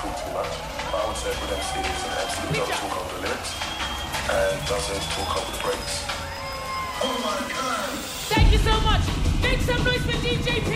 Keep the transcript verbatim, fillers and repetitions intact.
talk too much. But I would say a good M C is an M C who doesn't talk over the lyrics and doesn't talk over the breaks. Oh my God! Thank you so much. Make some noise for D J P.